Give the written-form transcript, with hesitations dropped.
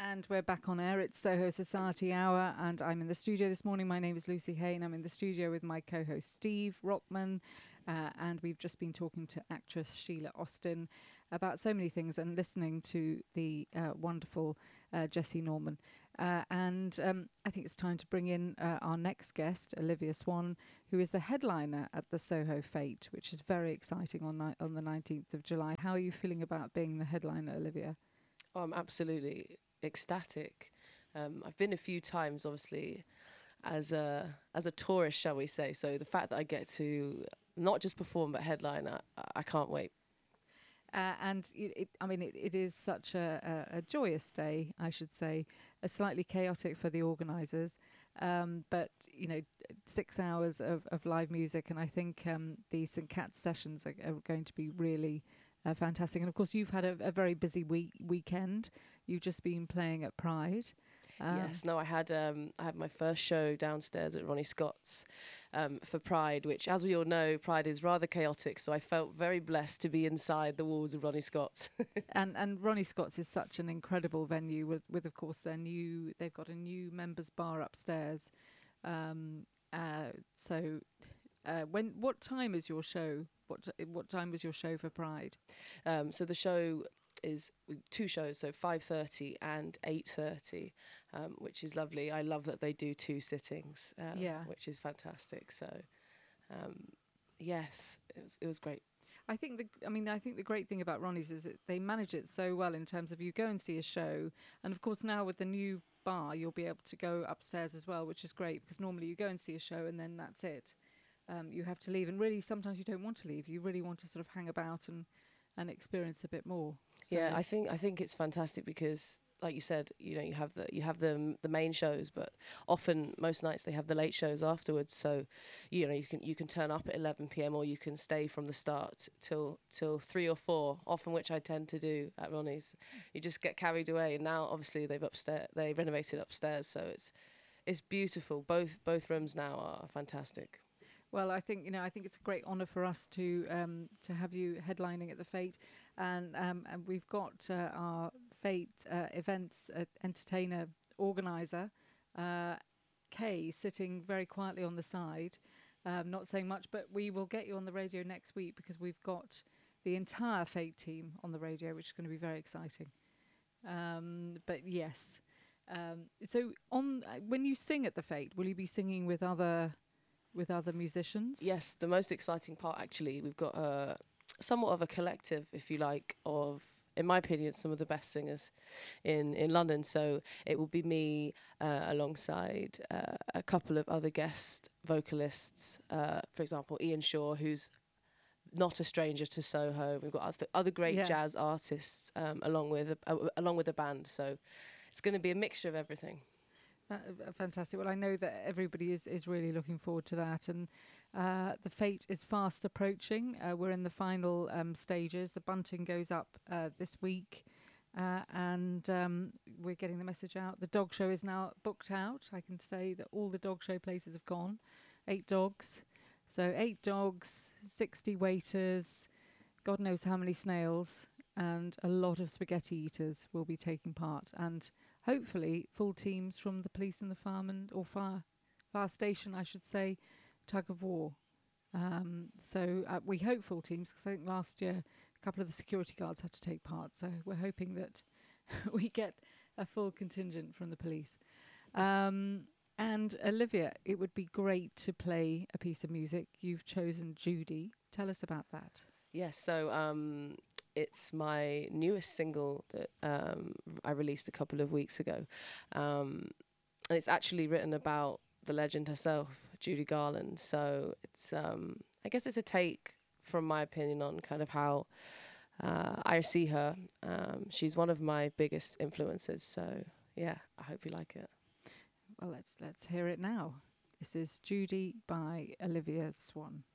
And we're back on air. It's Soho Society Hour, and I'm in the studio this morning. My name is Lucy Hayne. I'm in the studio with my co-host Steve Rockman, and we've just been talking to actress Sheila Austin about so many things and listening to the wonderful Jessie Norman. And I think it's time to bring in our next guest, Olivia Swan, who is the headliner at the Soho Fete, which is very exciting on the 19th of July. How are you feeling about being the headliner, Olivia? Oh, I'm absolutely ecstatic. I've been a few times, obviously, as a tourist, shall we say. So the fact that I get to not just perform but headline, I can't wait. It is such a joyous day, I should say, slightly chaotic for the organisers, but 6 hours of live music, and I think the St Cat's sessions are going to be really fantastic. And of course, you've had a very busy weekend. You've just been playing at Pride. Yes, no, I had my first show downstairs at Ronnie Scott's for Pride, which, as we all know, Pride is rather chaotic. So I felt very blessed to be inside the walls of Ronnie Scott's. and Ronnie Scott's is such an incredible venue with of course they've got a new members bar upstairs. What time is your show? What time was your show for Pride? So the show is two shows, so 5:30 and 8:30, which is lovely. I love that they do two sittings, which is fantastic. So, yes, it was great. I think the great thing about Ronnie's is that they manage it so well in terms of you go and see a show, and of course now with the new bar you'll be able to go upstairs as well, which is great because normally you go and see a show and then that's it. You have to leave, and really sometimes you don't want to leave. You really want to sort of hang about and experience a bit more. So yeah, I think it's fantastic because, like you said, you have the main shows, but often most nights they have the late shows afterwards. So, you can turn up at 11 p.m. or you can stay from the start till 3 or 4. Often, which I tend to do at Ronnie's. You just get carried away, and now obviously they renovated upstairs, so it's beautiful. Both rooms now are fantastic. well, I think it's a great honour for us to have you headlining at the Fete, and we've got our Fete events entertainer organizer, Kay, sitting very quietly on the side, not saying much, but we will get you on the radio next week because we've got the entire Fate team on the radio, which is going to be very exciting. But yes, so on when you sing at the Fate, will you be singing with other musicians? Yes, the most exciting part, actually, we've got somewhat of a collective, if you like, of, in my opinion, some of the best singers in London. So it will be me alongside a couple of other guest vocalists, for example, Ian Shaw, who's not a stranger to Soho. We've got other great jazz artists along with the band. So it's going to be a mixture of everything. Fantastic. Well, I know that everybody is really looking forward to that, and the Fate is fast approaching. We're in the final stages. The bunting goes up this week, and we're getting the message out. The dog show is now booked out. I can say that all the dog show places have gone. 8 dogs. So 8 dogs, 60 waiters, God knows how many snails, and a lot of spaghetti eaters will be taking part, and hopefully full teams from the police and the firemen, or fire station, I should say, tug of war. So we hope full teams, because I think last year a couple of the security guards had to take part. So we're hoping that we get a full contingent from the police. And Olivia, it would be great to play a piece of music. You've chosen Judy. Tell us about that. Yes, so it's my newest single that I released a couple of weeks ago. And it's actually written about the legend herself, Judy Garland. So it's, I guess it's a take, from my opinion, on kind of how I see her. She's one of my biggest influences. So yeah, I hope you like it. Well, let's hear it now. This is Judy by Olivia Swan.